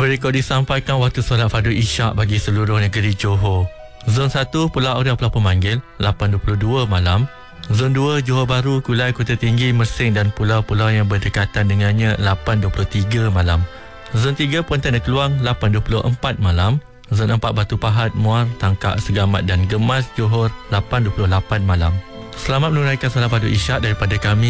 Berikut disampaikan waktu solat fardu isyak bagi seluruh negeri Johor. Zon 1 Pulau Auran Pulau Pemanggil 8.22 malam. Zon 2 Johor Bahru, Kulai, Kota Tinggi, Mersing dan pulau-pulau yang berdekatan dengannya 8.23 malam. Zon 3 Pontianak Keluang 8.24 malam. Zon 4 Batu Pahat, Muar, Tangkak, Segamat dan Gemas Johor 8.28 malam. Selamat menunaikan solat fardu isyak daripada kami